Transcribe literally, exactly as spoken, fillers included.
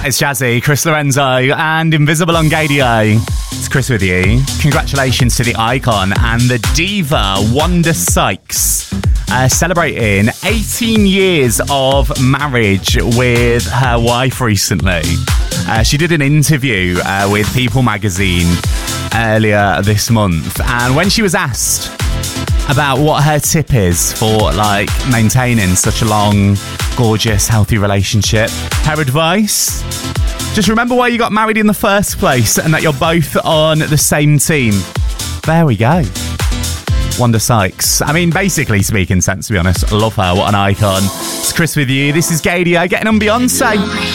it's Jazzy, Chris Lorenzo, and Invisible on Gadio. It's Chris with you. Congratulations to the icon and the diva, Wanda Sykes, uh, celebrating eighteen years of marriage with her wife recently. Uh, she did an interview uh, with People magazine earlier this month, and when she was asked about what her tip is for like maintaining such a long, gorgeous, healthy relationship, her advice: just remember why you got married in the first place and that you're both on the same team. There we go. Wanda Sykes. I mean, basically speaking sense, to be honest. I love her. What an icon. It's Chris with you. This is Gadio getting on Beyonce.